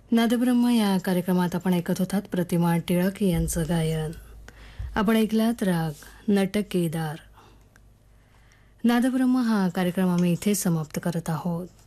नादब्रह्म या कार्यक्रमात आपण ऐकत होतात प्रतिमा टिळक यांचं गायन. आपण ऐकलात राग नटकेदार. नादब्रह्म हा कार्यक्रम आम्ही इथे समाप्त करत आहोत.